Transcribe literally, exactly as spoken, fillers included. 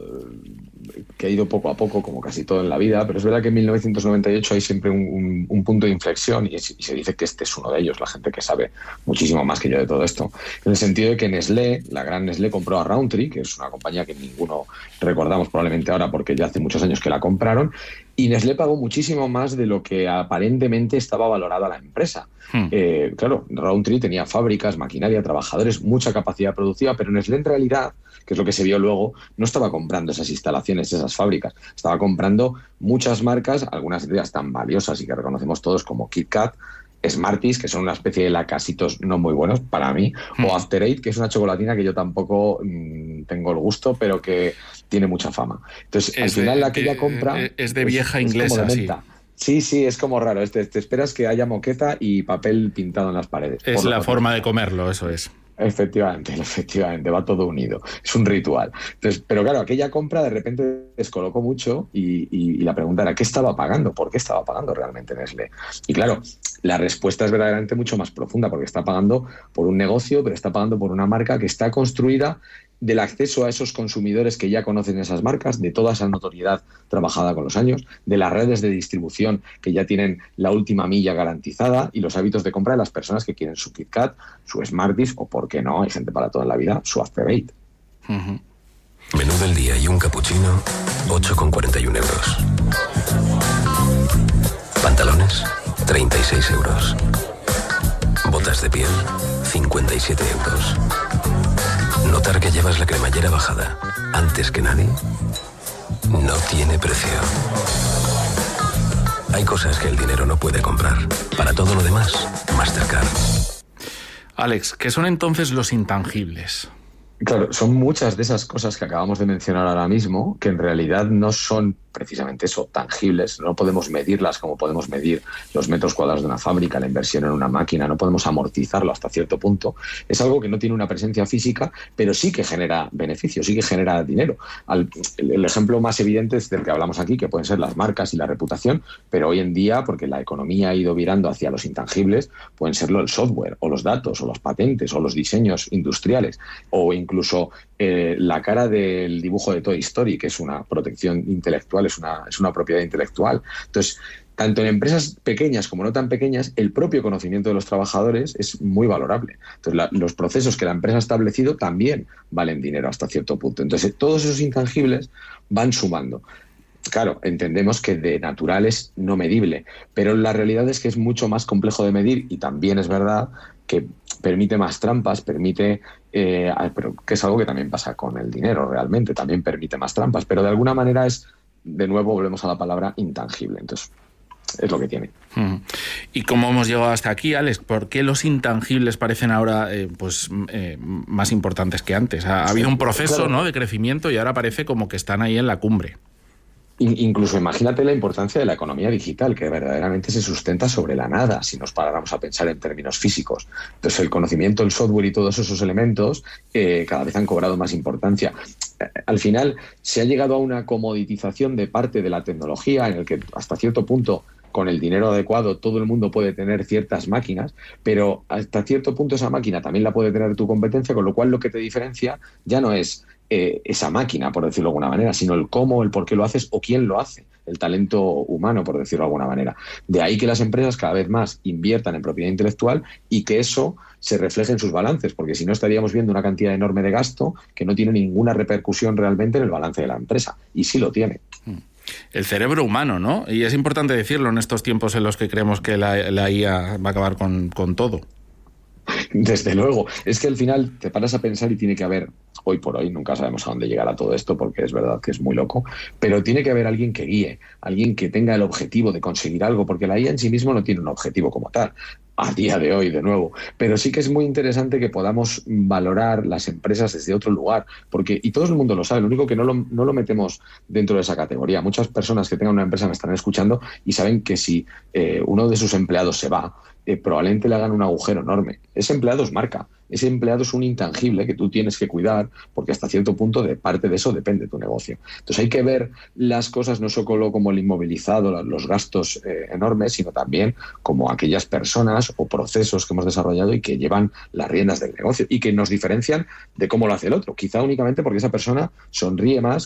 que ha ido poco a poco, como casi todo en la vida, pero es verdad que en mil novecientos noventa y ocho hay siempre un, un, un punto de inflexión y, es, y se dice que este es uno de ellos, la gente que sabe muchísimo más que yo de todo esto, en el sentido de que Nestlé, la gran Nestlé, compró a Rowntree, que es una compañía que ninguno recordamos probablemente ahora porque ya hace muchos años que la compraron, y Nestlé pagó muchísimo más de lo que aparentemente estaba valorada la empresa. Hmm. Eh, claro, Rowntree tenía fábricas, maquinaria, trabajadores, mucha capacidad productiva, pero Nestlé en realidad, que es lo que se vio luego, no estaba comprando esas instalaciones, esas fábricas, estaba comprando muchas marcas, algunas de ellas tan valiosas y que reconocemos todos como KitKat, Smarties, que son una especie de lacasitos no muy buenos para mí, mm. o After Eight, que es una chocolatina que yo tampoco mmm, tengo el gusto, pero que tiene mucha fama. Entonces, es al final de, la que ella eh, compra... Es de vieja es, inglesa, es sí. Sí, sí, es como raro. Te, te esperas que haya moqueta y papel pintado en las paredes. Es la forma de comerlo, eso es. Efectivamente, efectivamente, va todo unido. Es un ritual. Entonces, pero claro, aquella compra de repente descolocó mucho y, y, y la pregunta era, ¿qué estaba pagando? ¿Por qué estaba pagando realmente Nestlé? Y claro, la respuesta es verdaderamente mucho más profunda, porque está pagando por un negocio, pero está pagando por una marca que está construida del acceso a esos consumidores que ya conocen esas marcas, de toda esa notoriedad trabajada con los años, de las redes de distribución que ya tienen la última milla garantizada y los hábitos de compra de las personas que quieren su KitKat, su Smarties o, por qué no, hay gente para toda la vida, su After Eight. Uh-huh. Menú del día y un cappuccino, ocho con cuarenta y uno euros. Pantalones, treinta y seis euros. Botas de piel, cincuenta y siete euros. Notar que llevas la cremallera bajada antes que nadie no tiene precio. Hay cosas que el dinero no puede comprar. Para todo lo demás, Mastercard. Alex, ¿qué son entonces los intangibles? Claro, son muchas de esas cosas que acabamos de mencionar ahora mismo que en realidad no son precisamente eso, tangibles. No podemos medirlas como podemos medir los metros cuadrados de una fábrica, la inversión en una máquina, no podemos amortizarlo hasta cierto punto. Es algo que no tiene una presencia física, pero sí que genera beneficios, sí que genera dinero. Al, el, el ejemplo más evidente es del que hablamos aquí, que pueden ser las marcas y la reputación, pero hoy en día, porque la economía ha ido virando hacia los intangibles, pueden serlo el software, o los datos, o las patentes, o los diseños industriales, o incluso eh, la cara del dibujo de Toy Story, que es una protección intelectual, es una, es una propiedad intelectual. Entonces, tanto en empresas pequeñas como no tan pequeñas, el propio conocimiento de los trabajadores es muy valorable. Entonces, la, los procesos que la empresa ha establecido también valen dinero hasta cierto punto. Entonces, todos esos intangibles van sumando. Claro, entendemos que de natural es no medible, pero la realidad es que es mucho más complejo de medir y también es verdad que permite más trampas, permite, eh, pero que es algo que también pasa con el dinero realmente, también permite más trampas, pero de alguna manera es, de nuevo volvemos a la palabra intangible, entonces es lo que tiene. ¿Y cómo hemos llegado hasta aquí, Alex? ¿Por qué los intangibles parecen ahora eh, pues eh, más importantes que antes? Ha, ha habido un proceso, claro, ¿no?, de crecimiento y ahora parece como que están ahí en la cumbre. Incluso imagínate la importancia de la economía digital, que verdaderamente se sustenta sobre la nada, si nos paráramos a pensar en términos físicos. Entonces, el conocimiento, el software y todos esos elementos eh, cada vez han cobrado más importancia. Al final, se ha llegado a una comoditización de parte de la tecnología en el que, hasta cierto punto, con el dinero adecuado, todo el mundo puede tener ciertas máquinas, pero hasta cierto punto esa máquina también la puede tener tu competencia, con lo cual lo que te diferencia ya no es Eh, esa máquina, por decirlo de alguna manera, sino el cómo, el por qué lo haces o quién lo hace, el talento humano, por decirlo de alguna manera. De ahí que las empresas cada vez más inviertan en propiedad intelectual y que eso se refleje en sus balances, porque si no estaríamos viendo una cantidad enorme de gasto que no tiene ninguna repercusión realmente en el balance de la empresa, y sí lo tiene. El cerebro humano, ¿no? Y es importante decirlo en estos tiempos en los que creemos que la, la I A va a acabar con, con todo. Desde luego, es que al final te paras a pensar y tiene que haber, hoy por hoy, nunca sabemos a dónde llegará todo esto porque es verdad que es muy loco, pero tiene que haber alguien que guíe, alguien que tenga el objetivo de conseguir algo, porque la I A en sí mismo no tiene un objetivo como tal, a día de hoy de nuevo, pero sí que es muy interesante que podamos valorar las empresas desde otro lugar, porque, y todo el mundo lo sabe, lo único que no lo, no lo metemos dentro de esa categoría. Muchas personas que tengan una empresa me están escuchando y saben que si eh, uno de sus empleados se va, Eh, probablemente le hagan un agujero enorme. Ese empleado es marca, ese empleado es un intangible que tú tienes que cuidar porque hasta cierto punto de parte de eso depende tu negocio. Entonces hay que ver las cosas no solo como el inmovilizado, los gastos eh, enormes, sino también como aquellas personas o procesos que hemos desarrollado y que llevan las riendas del negocio y que nos diferencian de cómo lo hace el otro. Quizá únicamente porque esa persona sonríe más,